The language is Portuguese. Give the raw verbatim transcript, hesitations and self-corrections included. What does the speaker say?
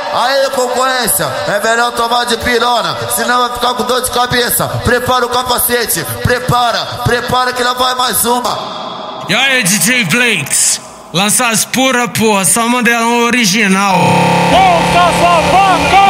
Aí, concorrência, é melhor tomar de pirona, senão vai ficar com dor de cabeça. Prepara o capacete, prepara, prepara que lá vai mais uma. E aí, D J Flakes, lança as pura, porra, só modelo original. Volta, sua vaca!